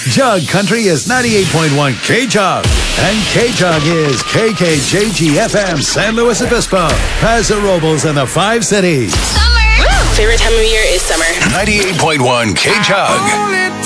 Jug Country is 98.1 K-Jug. And K-Jug is KKJG-FM San Luis Obispo, Paso Robles, and the 5 cities. Summer! Woo! Favorite time of year is summer. 98.1 K-Jug.